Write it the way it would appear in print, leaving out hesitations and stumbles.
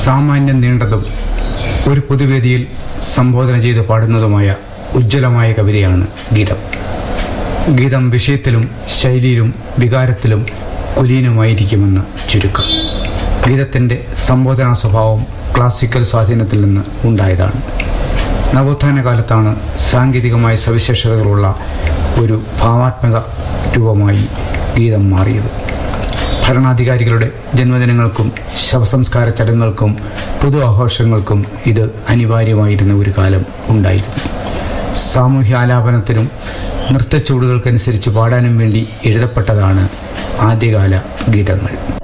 സാമാന്യം നീണ്ടതും ഒരു പൊതുവേദിയിൽ സംബോധന ചെയ്ത് പാടുന്നതുമായ ഉജ്ജ്വലമായ കവിതയാണ് ഗീതം. ഗീതം വിഷയത്തിലും ശൈലിയിലും വികാരത്തിലും കുലീനമായിരിക്കുമെന്ന് ചുരുക്കം. ഗീതത്തിൻ്റെ സംബോധനാ സ്വഭാവം ക്ലാസിക്കൽ സ്വാധീനത്തിൽ നിന്ന് ഉണ്ടായതാണ്. നവോത്ഥാന കാലത്താണ് സാങ്കേതികമായ സവിശേഷതകളുള്ള ഒരു ഭാവാത്മക രൂപമായി ഗീതം മാറിയത്. ഭരണാധികാരികളുടെ ജന്മദിനങ്ങൾക്കും ശവസംസ്കാര ചടങ്ങുകൾക്കും പൊതു ആഘോഷങ്ങൾക്കും ഇത് അനിവാര്യമായിരുന്ന ഒരു കാലം ഉണ്ടായിരുന്നു. സാമൂഹ്യ ആലാപനത്തിനും നൃത്തച്ചുവടുകൾക്കനുസരിച്ച് പാടാനും വേണ്ടി എഴുതപ്പെട്ടതാണ് ആദ്യകാല ഗീതങ്ങൾ.